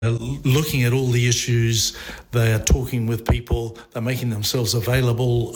looking at all the issues. They are talking with people. They're making themselves available,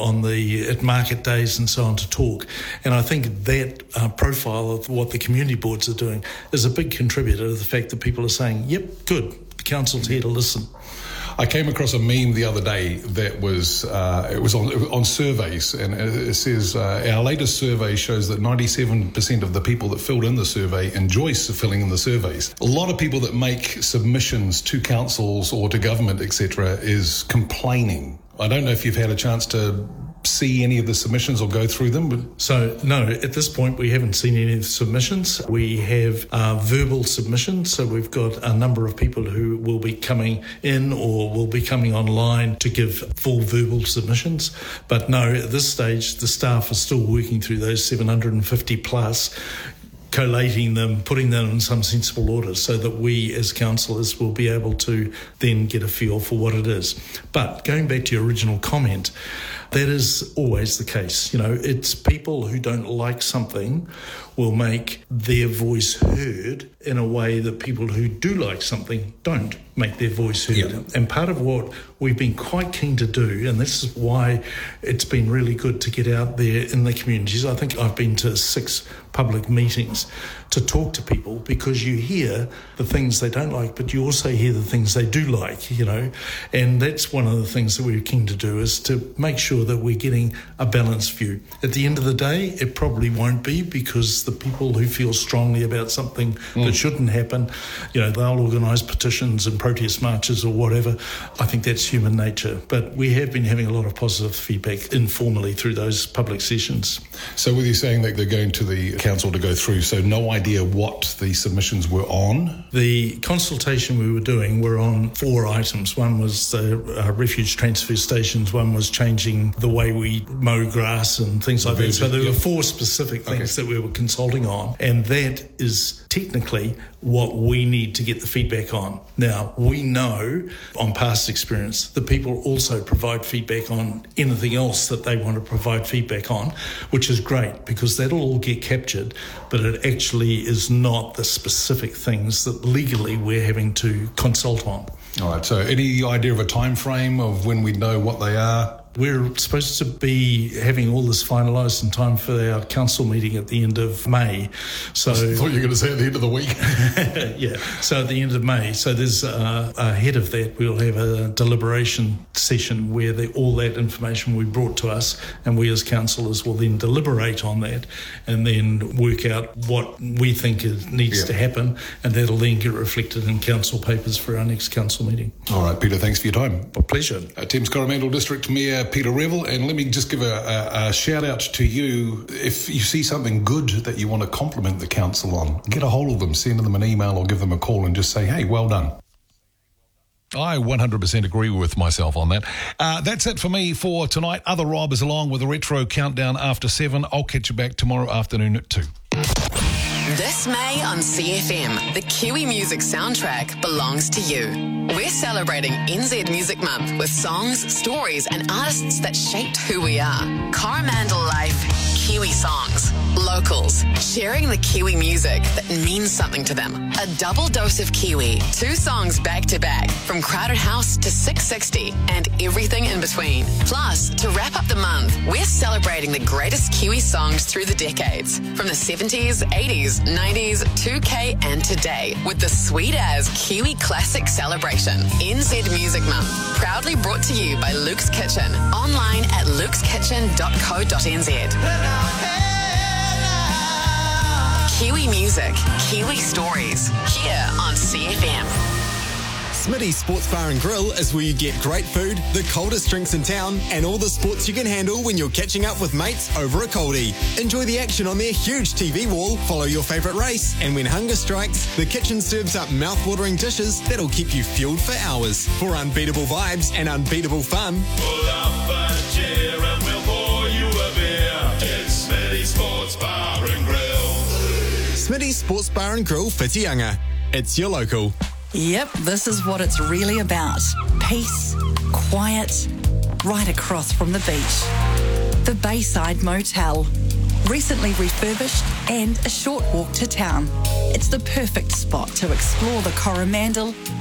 at market days and so on to talk. And I think that profile of what the community boards are doing is a big contributor to the fact that people are saying, yep, good, the council's here to listen. I came across a meme the other day that was it was on surveys, and it says our latest survey shows that 97% of the people that filled in the survey enjoy filling in the surveys. A lot of people that make submissions to councils or to government, etc., is complaining. I don't know if you've had a chance to see any of the submissions or go through them? So, no, at this point we haven't seen any of the submissions. We have verbal submissions, so we've got a number of people who will be coming in or will be coming online to give full verbal submissions. But no, at this stage the staff are still working through those 750 plus, collating them, putting them in some sensible order so that we as councillors will be able to then get a feel for what it is. But going back to your original comment, that is always the case. It's people who don't like something will make their voice heard in a way that people who do like something don't make their voice heard. Yep. And part of what we've been quite keen to do, and this is why it's been really good to get out there in the communities. I think I've been to 6 public meetings to talk to people, because you hear the things they don't like, but you also hear the things they do like, and that's one of the things that we're keen to do, is to make sure that we're getting a balanced view. At the end of the day, it probably won't be, because the people who feel strongly about something that shouldn't happen, they'll organise petitions and protest marches or whatever. I think that's human nature, but we have been having a lot of positive feedback informally through those public sessions. So with you saying that they're going to the council to go through, so no idea what the submissions were on? The consultation we were doing were on 4 items. One was the refuge transfer stations, one was changing the way we mow grass and things like that. So there were 4 specific things that we were consulting on, and that is technically what we need to get the feedback on. Now, we know on past experience that people also provide feedback on anything else that they want to provide feedback on, which is great, because that'll all get captured, but it actually is not the specific things that legally we're having to consult on. All right, so any idea of a time frame of when we know what they are? We're supposed to be having all this finalised in time for our council meeting at the end of May. So I thought you were going to say at the end of the week. Yeah, so at the end of May. So there's ahead of that, we'll have a deliberation session where all that information will be brought to us, and we as councillors will then deliberate on that and then work out what we think needs to happen, and that'll then get reflected in council papers for our next council meeting. All right, Peter, thanks for your time. A pleasure. Thames Coromandel District Mayor Peter Revel, and let me just give a shout out to you. If you see something good that you want to compliment the council on, get a hold of them, send them an email or give them a call and just say, hey, well done. I 100% agree with myself on that. That's it for me for tonight. Other Rob is along with a retro countdown after 7. I'll catch you back tomorrow afternoon at 2. This May on CFM, the Kiwi music soundtrack belongs to you. We're celebrating NZ Music Month with songs, stories and artists that shaped who we are. Coromandel Life, Kiwi songs, locals, sharing the Kiwi music that means something to them. A double dose of Kiwi, 2 songs back to back, from Crowded House to 660 and everything in between. Plus, to wrap up the month, we're celebrating the greatest Kiwi songs through the decades, from the 70s, 80s, 90s, 2K and today, with the sweet as Kiwi Classic Celebration. NZ Music Month, proudly brought to you by Luke's Kitchen, online at lukeskitchen.co.nz. Kiwi music, Kiwi stories, here on CFM. Smitty's Sports Bar and Grill is where you get great food, the coldest drinks in town, and all the sports you can handle when you're catching up with mates over a coldie. Enjoy the action on their huge TV wall, follow your favourite race, and when hunger strikes, the kitchen serves up mouth-watering dishes that'll keep you fueled for hours. For unbeatable vibes and unbeatable fun, pull up a chair and we'll pour you a beer. It's Smitty's Sports Bar and Grill. Smitty's Sports Bar and Grill, Whitianga. It's your local. Yep, this is what it's really about. Peace, quiet, right across from the beach. The Bayside Motel. Recently refurbished and a short walk to town. It's the perfect spot to explore the Coromandel